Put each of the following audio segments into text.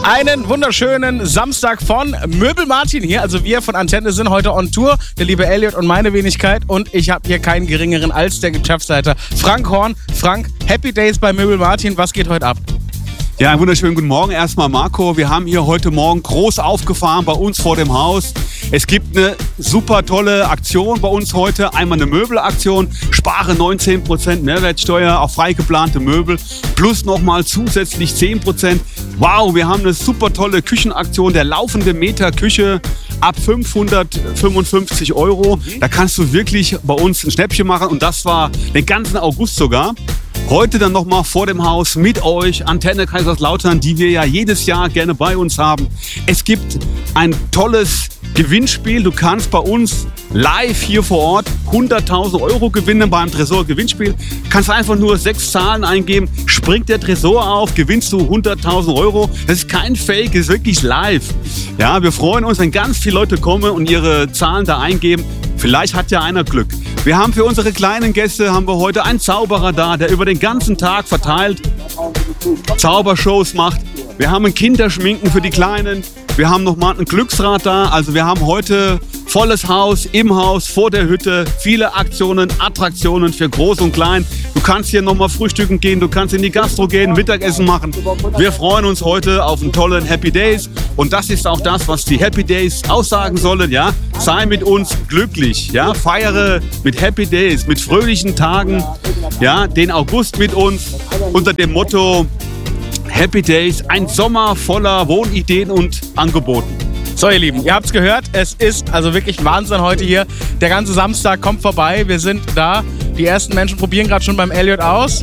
Einen wunderschönen Samstag von Möbel Martin hier. Also wir von Antenne sind heute on Tour. Der liebe Elliot und meine Wenigkeit. Und ich habe hier keinen geringeren als der Geschäftsleiter Frank Horn. Frank, Happy Days bei Möbel Martin. Was geht heute ab? Ja, einen wunderschönen guten Morgen erstmal, Marco. Wir haben hier heute Morgen groß aufgefahren bei uns vor dem Haus. Es gibt eine super tolle Aktion bei uns heute. Einmal eine Möbelaktion. Spare 19% Mehrwertsteuer auf frei geplante Möbel. Plus nochmal zusätzlich 10%. Wow, wir haben eine super tolle Küchenaktion. Der laufende Meter Küche ab 555 €. Da kannst du wirklich bei uns ein Schnäppchen machen. Und das war den ganzen August sogar. Heute dann nochmal vor dem Haus mit euch, Antenne Kaiserslautern, die wir ja jedes Jahr gerne bei uns haben. Es gibt ein tolles Gewinnspiel. Du kannst bei uns live hier vor Ort 100.000 € gewinnen beim Tresor-Gewinnspiel. Kannst einfach nur 6 Zahlen eingeben, springt der Tresor auf, gewinnst du 100.000 €. Das ist kein Fake, das ist wirklich live. Ja, wir freuen uns, wenn ganz viele Leute kommen und ihre Zahlen da eingeben. Vielleicht hat ja einer Glück. Wir haben für unsere kleinen Gäste haben wir heute einen Zauberer da, der über den ganzen Tag verteilt Zaubershows macht. Wir haben ein Kinderschminken für die Kleinen. Wir haben nochmal ein Glücksrad da. Also wir haben heute volles Haus, im Haus, vor der Hütte. Viele Aktionen, Attraktionen für Groß und Klein. Du kannst hier nochmal frühstücken gehen, du kannst in die Gastro gehen, Mittagessen machen. Wir freuen uns heute auf einen tollen Happy Days. Und das ist auch das, was die Happy Days aussagen sollen. Ja? Sei mit uns glücklich. Ja? Feiere mit Happy Days, mit fröhlichen Tagen. Ja? Den August mit uns unter dem Motto Happy Days, ein Sommer voller Wohnideen und Angeboten. So ihr Lieben, ihr habt's gehört, es ist also wirklich Wahnsinn heute hier. Der ganze Samstag kommt vorbei, wir sind da. Die ersten Menschen probieren gerade schon beim Elliot aus.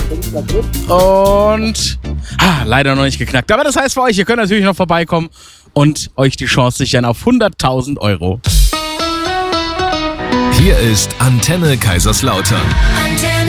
Und leider noch nicht geknackt. Aber das heißt für euch, ihr könnt natürlich noch vorbeikommen und euch die Chance sichern auf 100.000 €. Hier ist Antenne Kaiserslautern.